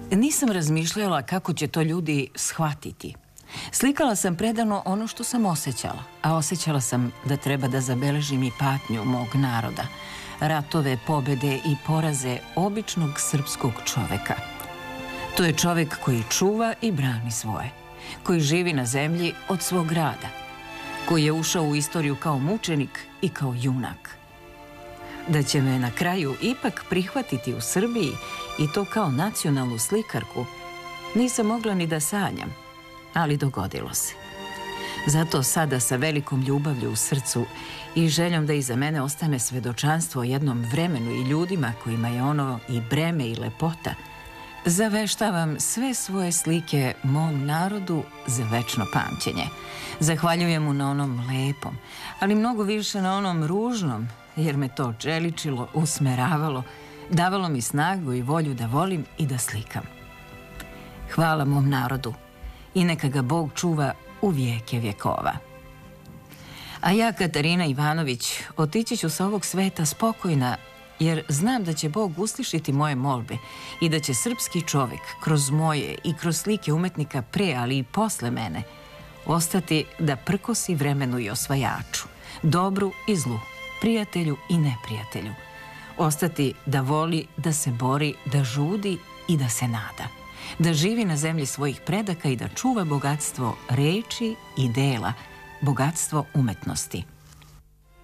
Nisam razmišljala kako će to ljudi shvatiti. Slikala sam predano ono što sam osjećala, a osjećala sam da treba da zabeležim i patnju mog naroda, ratove, pobede i poraze običnog srpskog čoveka. To je čovek koji čuva i brani svoje, koji živi na zemlji od svog rada, koji je ušao u istoriju kao mučenik i kao junak. Da će me na kraju ipak prihvatiti u Srbiji i to kao nacionalnu slikarku, nisam mogla ni da sanjam, ali dogodilo se. Zato sada sa velikom ljubavlju u srcu i željom da iza mene ostane svedočanstvo o jednom vremenu i ljudima kojima je ono i breme i lepota, zaveštavam sve svoje slike mom narodu za večno pamćenje. Zahvaljujem mu na onom lepom, ali mnogo više na onom ružnom, jer me to čeličilo, usmeravalo, davalo mi snagu i volju da volim i da slikam. Hvala mom narodu i neka ga Bog čuva u vijeke vjekova. A ja, Katarina Ivanović, otići ću sa ovog sveta spokojna, jer znam da će Bog uslišiti moje molbe i da će srpski čovek kroz moje i kroz slike umetnika pre, ali i posle mene, ostati da prkosi vremenu i osvajaču, dobru i zlu, prijatelju i neprijatelju. Ostati da voli, da se bori, da žudi i da se nada. Da živi na zemlji svojih predaka i da čuva bogatstvo reči i dela, bogatstvo umetnosti.